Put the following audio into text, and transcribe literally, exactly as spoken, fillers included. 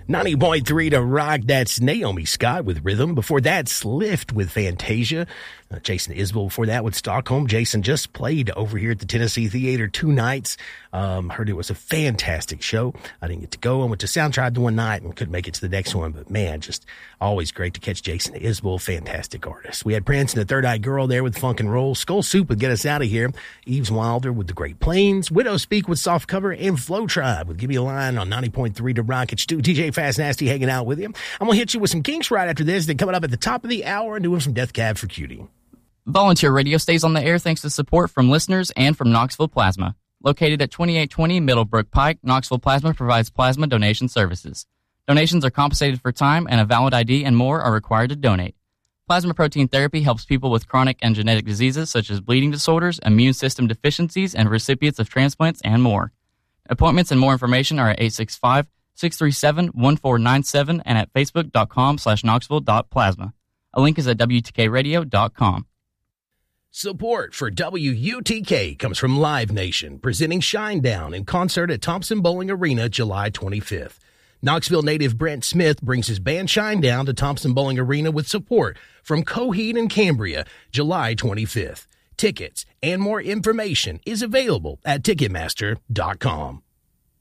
ninety point three to rock. That's Naomi Scott with Rhythm. Before that, Slift with Fantasia. Uh, Jason Isbell before that with Stockholm. Jason just played over here at the Tennessee Theater two nights. Um, heard it was a fantastic show. I didn't get to go. I went to Soundtribe the one night and couldn't make it to the next one. But man, just always great to catch Jason Isbell. Fantastic artist. We had Prince and the Third Eye Girl there with Funk and Roll. Skull Soup would Get Us Out of Here. Eves Wilder with The Great Plains. Widow Speak with Soft Cover. And Flow Tribe would Give You a Line on ninety point three to rock. It's Stu, D J Fast Nasty hanging out with you. I'm going to hit you with some Kinks right after this. Then coming up at the top of the hour and doing some Death Cab for Cutie. Volunteer Radio stays on the air thanks to support from listeners and from Knoxville Plasma. Located at twenty-eight twenty Middlebrook Pike, Knoxville Plasma provides plasma donation services. Donations are compensated for time, and a valid I D and more are required to donate. Plasma protein therapy helps people with chronic and genetic diseases such as bleeding disorders, immune system deficiencies, and recipients of transplants and more. Appointments and more information are at eight six five, six three seven, one four nine seven and at facebook.com slash knoxville.plasma. A link is at W T K radio dot com. Support for W U T K comes from Live Nation, presenting Shinedown in concert at Thompson Bowling Arena July twenty-fifth. Knoxville native Brent Smith brings his band Shinedown to Thompson Bowling Arena with support from Coheed and Cambria July twenty-fifth. Tickets and more information is available at Ticketmaster dot com.